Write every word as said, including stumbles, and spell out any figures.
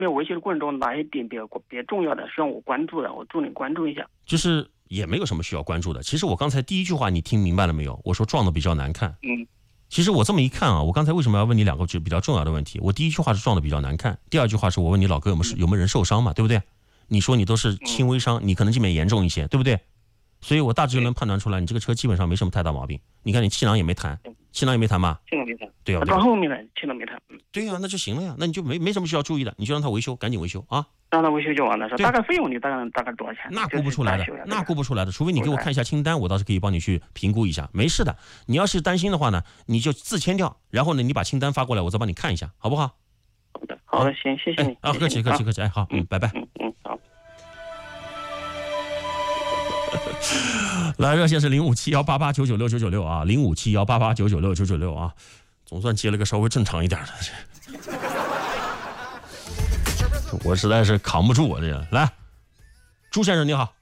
没有维修的过程中哪些点比较比较重要的，需要我关注的，我重点关注一下。 就是也没有什么需要关注的。其实我刚才第一句话你听明白了没有？我说撞的比较难看。 嗯。 其实我这么一看啊，我刚才为什么要问你两个比较重要的问题？我第一句话是撞的比较难看，第二句话是我问你老哥有没有有没有人受伤嘛，对不对？你说你都是轻微伤，你可能这边严重一些，对不对？所以我大致就能判断出来，你这个车基本上没什么太大毛病。你看你气囊也没弹，气囊也没弹吧？ 气囊没弹。 对啊， 撞后面的气囊没弹。 对啊，那就行了呀，那你就没没什么需要注意的，你就让他维修，赶紧维修啊。 让他维修就完了，是大概费用你大概大概多少钱？ 那估不出来的，那估不出来的，除非你给我看一下清单，我倒是可以帮你去评估一下。没事的，你要是担心的话呢，你就自签掉，然后呢，你把清单发过来，我再帮你看一下，好不好？ 好的，好的，行，谢谢你。 啊，客气客气客气，哎，好，嗯，拜拜。 嗯嗯，好。 来，热线是零五七幺八八九九六九九六啊，零五七幺八八九九六九九六啊，总算接了个稍微正常一点的。我实在是扛不住我这个。来，朱先生你好。